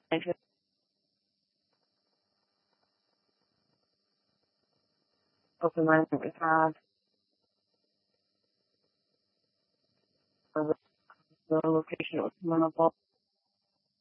open lines that we have, or the location it was amenable.